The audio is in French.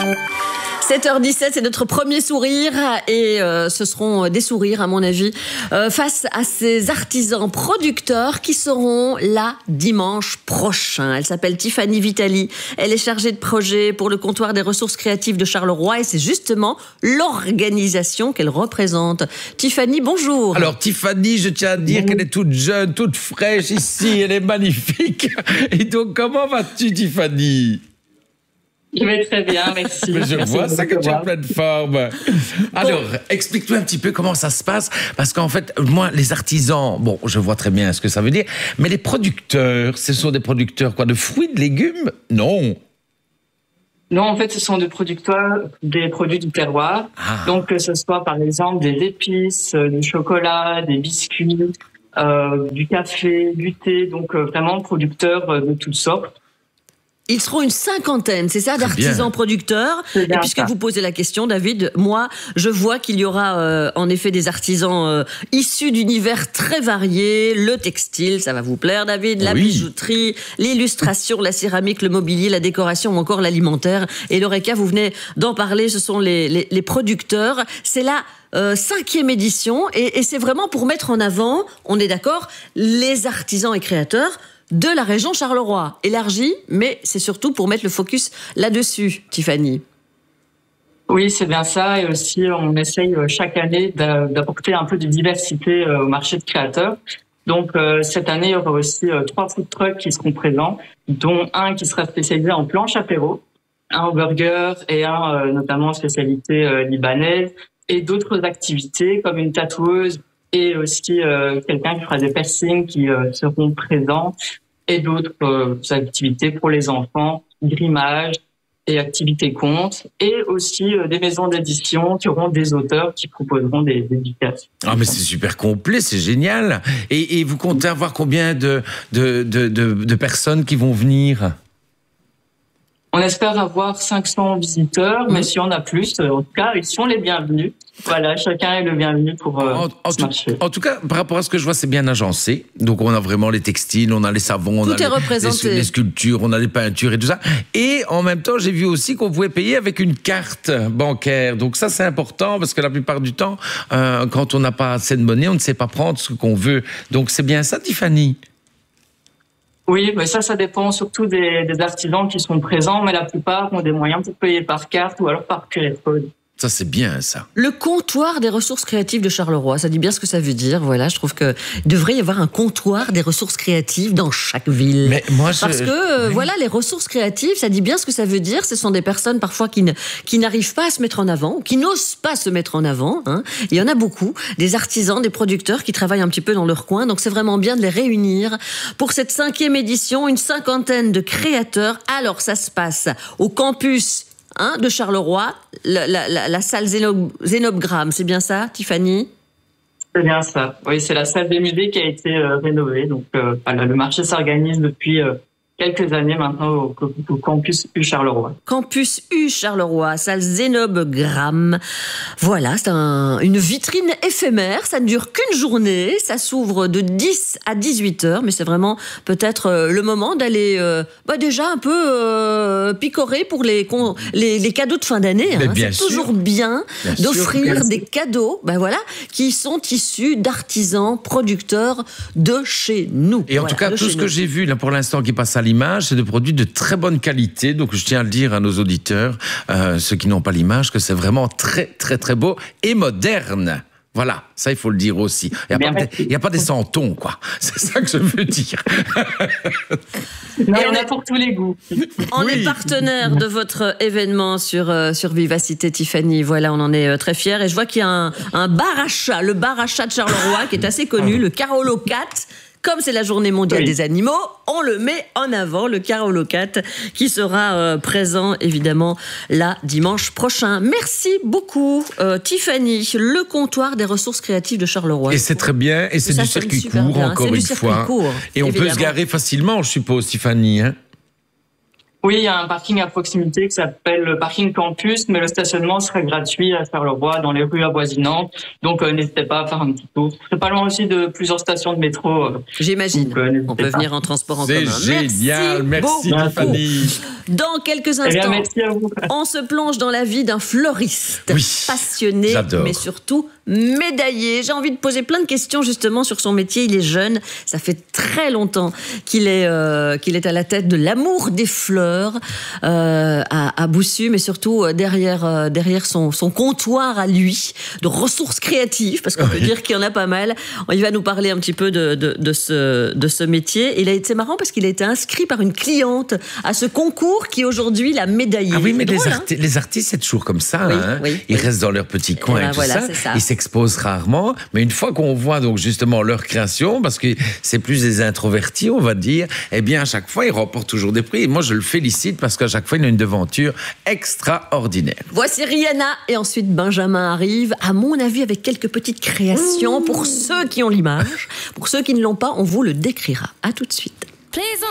7h17, c'est notre premier sourire et ce seront des sourires à mon avis face à ces artisans producteurs qui seront là dimanche prochain. Elle s'appelle Tiffany Vitali, elle est chargée de projet pour le comptoir des ressources créatives de Charleroi et c'est justement l'organisation qu'elle représente. Tiffany, bonjour. Alors Tiffany, je tiens à dire qu'elle est toute jeune, toute fraîche ici, elle est magnifique. Et donc comment vas-tu Tiffany ? Je vais très bien, merci. Mais je vois ça que tu es en pleine forme. Alors, explique-nous un petit peu comment ça se passe. Parce qu'en fait, moi, les artisans, bon, je vois très bien ce que ça veut dire. Mais les producteurs, ce sont des producteurs quoi, de fruits, de légumes ? Non. Non, en fait, ce sont des producteurs, des produits du terroir. Ah. Donc, que ce soit par exemple des épices, du chocolat, des biscuits, du café, du thé. Donc, vraiment producteurs de toutes sortes. Ils seront une cinquantaine, c'est ça, d'artisans producteurs. Et puisque vous posez la question, David, moi, je vois qu'il y aura en effet des artisans issus d'univers très variés. Le textile, ça va vous plaire, David, la bijouterie, l'illustration, la céramique, le mobilier, la décoration ou encore l'alimentaire. Et l'Eureka, vous venez d'en parler, ce sont les producteurs. C'est la 5e édition et c'est vraiment pour mettre en avant, on est d'accord, les artisans et créateurs de la région Charleroi, élargie, mais c'est surtout pour mettre le focus là-dessus, Tiffany. Oui, c'est bien ça. Et aussi, on essaye chaque année d'apporter un peu de diversité au marché de créateurs. Donc, cette année, il y aura aussi 3 food trucks qui seront présents, dont un qui sera spécialisé en planche apéro, un en burger et un notamment en spécialité libanaise, et d'autres activités comme une tatoueuse, et aussi quelqu'un qui fera des piercings qui seront présents et d'autres activités pour les enfants, grimage et activités contes et aussi des maisons d'édition qui auront des auteurs qui proposeront des éducations. Ah mais c'est super complet, c'est génial. Et vous comptez avoir combien de personnes qui vont venir ? On espère avoir 500 visiteurs, mais si on a plus, en tout cas, ils sont les bienvenus. Voilà, chacun est le bienvenu pour ce marché. En tout cas, par rapport à ce que je vois, c'est bien agencé. Donc, on a vraiment les textiles, on a les savons, on a les sculptures, on a les peintures et tout ça. Et en même temps, j'ai vu aussi qu'on pouvait payer avec une carte bancaire. Donc ça, c'est important parce que la plupart du temps, quand on n'a pas assez de monnaie, on ne sait pas prendre ce qu'on veut. Donc, c'est bien ça, Tiffany ? Oui, mais ça dépend surtout des artisans qui sont présents, mais la plupart ont des moyens pour payer par carte ou alors par QR code. Ça, c'est bien, ça. Le comptoir des ressources créatives de Charleroi, ça dit bien ce que ça veut dire. Voilà, je trouve qu'il devrait y avoir un comptoir des ressources créatives dans chaque ville. Mais moi, parce que, voilà, les ressources créatives, ça dit bien ce que ça veut dire. Ce sont des personnes, parfois, qui n'arrivent pas à se mettre en avant, qui n'osent pas se mettre en avant, hein. Il y en a beaucoup. Des artisans, des producteurs qui travaillent un petit peu dans leur coin. Donc, c'est vraiment bien de les réunir pour cette 5e édition. Une cinquantaine de créateurs. Alors, ça se passe au campus de Charleroi, la salle Zénobgramme, c'est bien ça, Tiffany ? C'est bien ça. Oui, c'est la salle des musées qui a été rénovée. Donc, voilà, le marché s'organise depuis quelques années maintenant au campus U Charleroi. Campus U Charleroi, salle Zénobgramme. Voilà, c'est une vitrine éphémère. Ça ne dure qu'une journée. Ça s'ouvre de 10 à 18 heures. Mais c'est vraiment peut-être le moment d'aller déjà un peu picorer pour les cadeaux de fin d'année. Hein. C'est toujours bien d'offrir des cadeaux qui sont issus d'artisans, producteurs de chez nous. Et en tout cas, tout ce que j'ai vu là pour l'instant qui passe à l'image, c'est des produits de très bonne qualité. Donc, je tiens à le dire à nos auditeurs, ceux qui n'ont pas l'image, que c'est vraiment très, très, très beau et moderne. Voilà, ça, il faut le dire aussi. Il n'y a pas des santons, quoi. C'est ça que je veux dire. Non, il y en a pour tous les goûts. On est partenaire de votre événement sur Vivacité, Tiffany. Voilà, on en est très fiers. Et je vois qu'il y a un bar à chat, le bar à chat de Charleroi, qui est assez connu, le Carolo Cat. Comme c'est la journée mondiale des animaux, on le met en avant, le Carolo Cat, qui sera présent, évidemment, là, dimanche prochain. Merci beaucoup, Tiffany. Le comptoir des ressources créatives de Charleroi. Et c'est très bien, et c'est du circuit court, encore une fois. Et on peut se garer facilement, je suppose, Tiffany, hein ? Oui, il y a un parking à proximité qui s'appelle le parking campus, mais le stationnement serait gratuit à Charleroi, dans les rues avoisinantes. Donc, n'hésitez pas à faire un petit tour. C'est pas loin aussi de plusieurs stations de métro. J'imagine. On peut venir en transport en commun. C'est génial. Merci Tiffany. Dans quelques instants, merci à vous. On se plonge dans la vie d'un fleuriste passionné, mais surtout médaillé. J'ai envie de poser plein de questions justement sur son métier. Il est jeune. Ça fait très longtemps qu'il est à la tête de l'amour des fleurs. À Boussu, mais surtout derrière son comptoir à lui de ressources créatives, parce qu'on peut dire qu'il y en a pas mal. Il va nous parler un petit peu de ce métier. C'est marrant parce qu'il a été inscrit par une cliente à ce concours qui aujourd'hui l'a médaillé. Ah oui, mais les artistes, c'est toujours comme ça. Ils restent dans leur petit coin et tout ça. Ils s'exposent rarement, mais une fois qu'on voit donc justement leur création, parce que c'est plus des introvertis, on va dire, eh bien à chaque fois, ils remportent toujours des prix. Et moi, je le félicite parce qu'à chaque fois, il a une devanture extraordinaire. Voici Rihanna et ensuite Benjamin arrive, à mon avis, avec quelques petites créations pour ceux qui ont l'image. Pour ceux qui ne l'ont pas, on vous le décrira. À tout de suite.